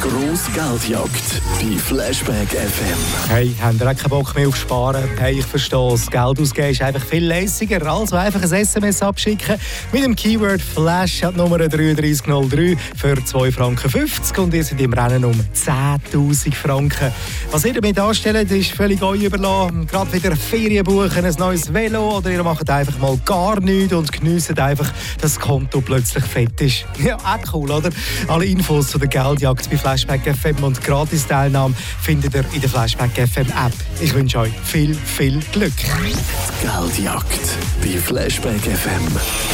Grosse Geldjagd bei Flashback FM. Hey, habt ihr auch keinen Bock mehr auf Sparen? Hey, ich verstehe es. Geld ausgeben ist einfach viel lässiger. Also einfach ein SMS abschicken mit dem Keyword Flash an die Nummer 3303 für 2,50 Franken. Und ihr seid im Rennen um 10'000 Franken. Was ihr damit anstellt, ist völlig euch überlassen. Gerade wieder Ferien buchen, ein neues Velo oder ihr macht einfach mal gar nichts und genießt einfach, dass das Konto plötzlich fett ist. Ja, auch cool, oder? Alle Infos zu der Geldjagd bei Flashback FM und Gratis-Teilnahme findet ihr in der Flashback FM App. Ich wünsche euch viel, viel Glück. Die Geldjagd bei Flashback FM.